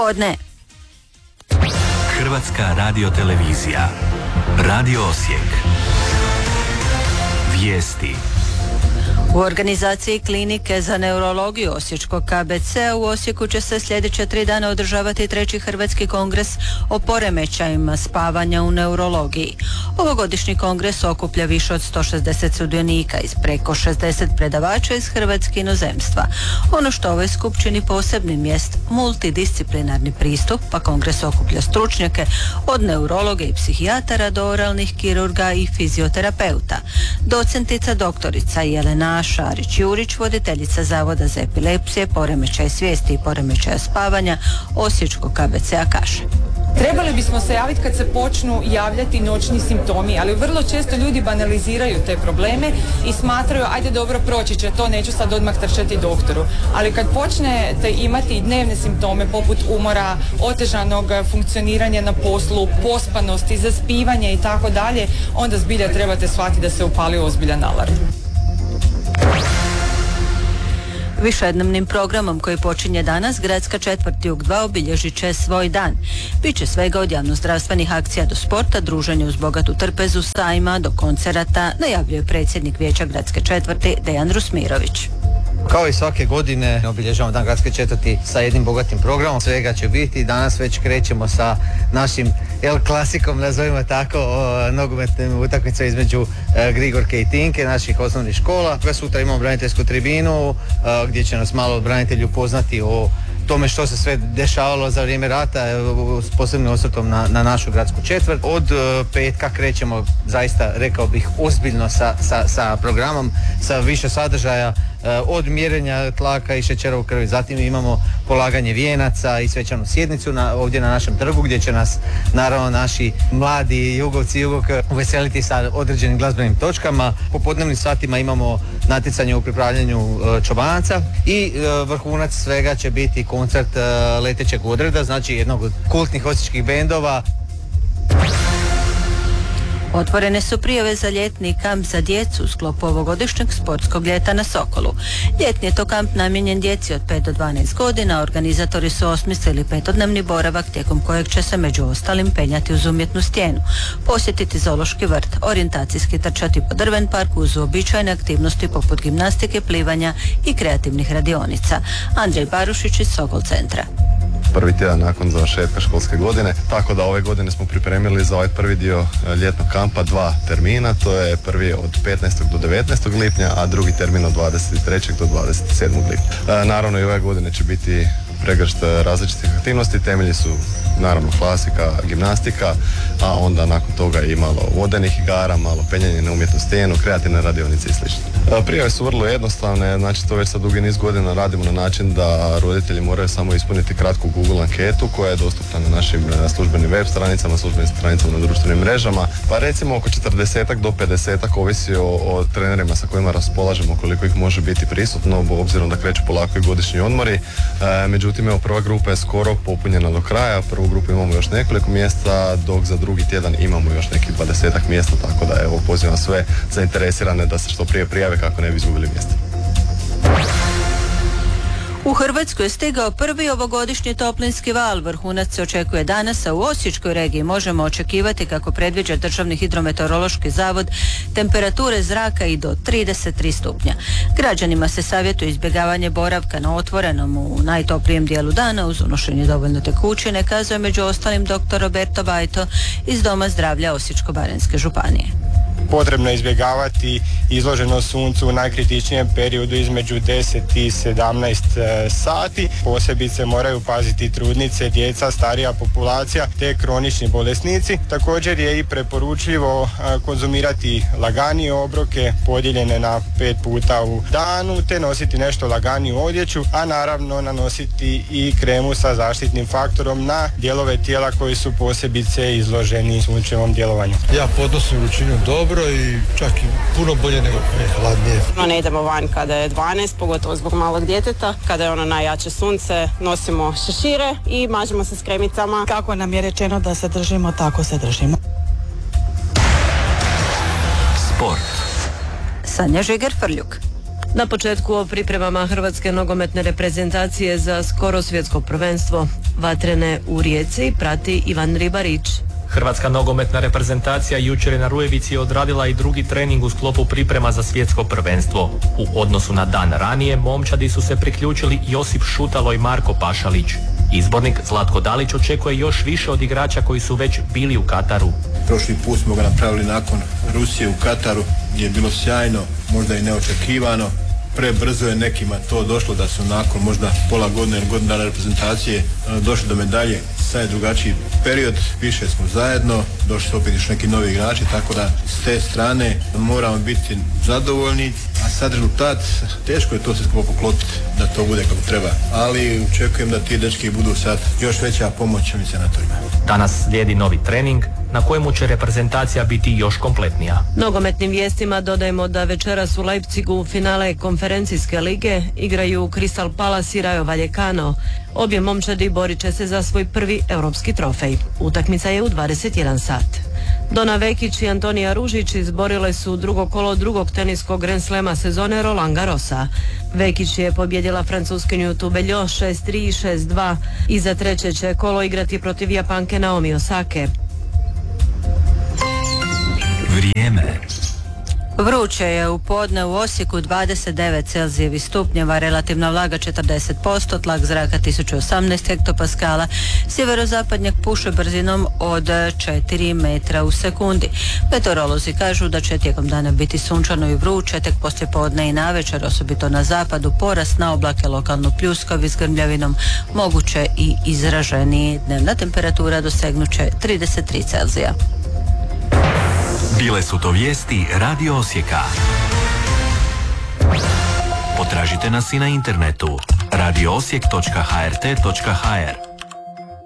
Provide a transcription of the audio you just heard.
podne. Hrvatska radiotelevizija. Radio Osijek. Vijesti. U organizaciji klinike za neurologiju Osječkog KBC u Osijeku će se sljedeća 3 dana održavati 3. Hrvatski kongres o poremećajima spavanja u neurologiji. Ovogodišnji kongres okuplja više od 160 sudionika iz preko 60 predavača iz Hrvatske inozemstva. Ono što ovaj skup čini posebnim jest multidisciplinarni pristup, pa kongres okuplja stručnjake od neurologa i psihijatara do oralnih kirurga i fizioterapeuta. Docentica doktorica Jelena Šarić-Jurić, voditeljica Zavoda za epilepsije, poremećaj svijesti i poremećaja spavanja Osječkog KBC-a kaže: Trebali bismo se javiti kad se počnu javljati noćni simptomi, ali vrlo često ljudi banaliziraju te probleme i smatraju, ajde dobro, proći će to, neću sad odmah trčati doktoru. Ali kad počnete imati dnevne simptome poput umora, otežanog funkcioniranja na poslu, pospanosti, zaspivanja i tako dalje, onda zbilja trebate shvatiti da se upali ozbiljan alarm. Višednevnim programom koji počinje danas, gradska četvrt Jug 2 obilježit će svoj dan. Biće svega od javnozdravstvenih akcija do sporta, druženja uz bogatu trpezu, sajma do koncerata, najavljuje predsjednik vijeća gradske četvrti Dejan Rusmirović. Kao i svake godine obilježavamo dan gradske četvrti sa jednim bogatim programom. Svega će biti. Danas već krećemo sa našim klasikom, nazovimo tako, nogometnim utakmicom između Grigorke i Tinke, naših osnovnih škola. Sutra imamo braniteljsku tribinu gdje će nas malo branitelji upoznati o tome što se sve dešavalo za vrijeme rata, s posebnim osvrtom na našu gradsku četvrt. Od petka krećemo, zaista rekao bih, ozbiljno sa programom, sa više sadržaja, od mjerenja tlaka i šećera u krvi. Zatim imamo polaganje vijenaca i svečanu sjednicu ovdje na našem trgu, gdje će nas naravno naši mladi jugovci i jugovke uveseliti sa određenim glazbenim točkama. Po podnevnim satima imamo natjecanje u pripravljanju čobanca i vrhunac svega će biti koncert Letećeg odreda, znači jednog od kultnih osječkih bendova. Otvorene su prijave za ljetni kamp za djecu u sklopu ovogodišnjeg sportskog ljeta na Sokolu. Ljetni je to kamp namijenjen djeci od 5 do 12 godina. Organizatori su osmislili 5-dnevni boravak tijekom kojeg će se među ostalim penjati uz umjetnu stijenu, posjetiti zoološki vrt, orijentacijski trčati po drven parku uz uobičajene aktivnosti poput gimnastike, plivanja i kreativnih radionica. Andrej Barušić iz Sokol centra. Prvi tjedan nakon završetka školske godine, tako da ove godine smo pripremili za ovaj prvi dio ljetnog kampa 2 termina. To je prvi od 15. do 19. lipnja, a drugi termin od 23. do 27. lipnja. Naravno i ove godine će biti pregršt različitih aktivnosti. Temelji su naravno klasika, gimnastika, a onda nakon toga i malo vodenih igara, malo penjanje na umjetnu stijenu, kreativne radionice i sl. Prijave su vrlo jednostavne, znači to već sad dugi niz godina radimo na način da roditelji moraju samo ispuniti kratku Google anketu koja je dostupna na našim službenim web stranicama, službenim stranicama na društvenim mrežama, pa recimo oko 40 do 50 ovisi o trenerima sa kojima raspolažemo koliko ih može biti prisutno, obzirom da kreću polako i godišnji odmori. Međutim, evo, prva grupa je skoro popunjena do kraja, prvu grupu imamo još nekoliko mjesta, dok za drugi tjedan imamo još nekih 20 mjesta, tako da evo pozivam sve zainteresirane da se što prije prijave kako ne bi izgubili mjesta. U Hrvatsku je stigao prvi ovogodišnji toplinski val. Vrhunac se očekuje danas, a u Osječkoj regiji možemo očekivati, kako predviđa Državni hidrometeorološki zavod, temperature zraka i do 33 stupnja. Građanima se savjetuje izbjegavanje boravka na otvorenom u najtoplijem dijelu dana uz unošenje dovoljno tekućine, kazuje među ostalim dr. Roberto Bajto iz Doma zdravlja Osječko-baranjske županije. Potrebno je izbjegavati izloženost suncu u najkritičnijem periodu između 10 i 17 sati. Posebice moraju paziti trudnice, djeca, starija populacija te kronični bolesnici. Također je i preporučljivo konzumirati laganije obroke podijeljene na 5 puta u danu te nositi nešto laganiju odjeću, a naravno nanositi i kremu sa zaštitnim faktorom na dijelove tijela koji su posebice izloženi sunčevom djelovanju. Ja podnosim vrućinu dobro i čak i puno bolje nego hladnije. Ne idemo van kada je 12, pogotovo zbog malog djeteta. Kada je ono najjače sunce, nosimo šešire i mažemo se s kremicama. Kako nam je rečeno da se držimo, tako se držimo. Sport. Sanja Žiger-Frljuk. Na početku o pripremama hrvatske nogometne reprezentacije za skoro svjetsko prvenstvo. Vatrene u Rijeci prati Ivan Ribarić. Hrvatska nogometna reprezentacija jučer je na Rujevici odradila i drugi trening u sklopu priprema za svjetsko prvenstvo. U odnosu na dan ranije, momčadi su se priključili Josip Šutalo i Marko Pašalić. Izbornik Zlatko Dalić očekuje još više od igrača koji su već bili u Kataru. Prošli put smo ga napravili nakon Rusije u Kataru, gdje je bilo sjajno, možda i neočekivano. Prebrzo je nekima to došlo da su nakon možda pola godine ili godinu dana reprezentacije došli do medalje. Sad je drugačiji period, više smo zajedno, došli su opet još neki novi igrači, tako da s te strane moramo biti zadovoljni, a sad rezultat, teško je to se skupo poklopiti da to bude kako treba, ali očekujem da ti dečki budu sad još veća pomoć ovim senatorima. Danas slijedi novi trening na kojemu će reprezentacija biti još kompletnija. Nogometnim vijestima dodajemo da večeras u Leipzigu finale konferencijske lige igraju Crystal Palace i Rayo Vallecano. Obje momčadi borit će se za svoj prvi europski trofej. Utakmica je u 21 sat. Dona Vekić i Antonija Ružić izborile su drugo kolo drugog teniskog Grand Slema sezone Roland Garrosa. Vekić je pobjedila Francuskinju Tubeljo 6-3 i 6-2 i za treće će kolo igrati protiv Japanke Naomi Osake. Vrijeme. Vruće je u podne u Osijeku 29 Celzijevih stupnjeva, relativna vlaga 40%, tlak zraka 1018 hektopaskala, sjeverozapadnjak puše brzinom od 4 metra u sekundi. Meteorolozi kažu da će tijekom dana biti sunčano i vruće, tek poslije podne i navečer, osobito na zapadu, porast na oblake, lokalno pljuskavi s grmljavinom, moguće i izraženiji. Dnevna temperatura dosegnuće 33 Celzija. Bile su to vijesti Radio Osijeka. Potražite nas i na internetu radioosijek.hrt.hr.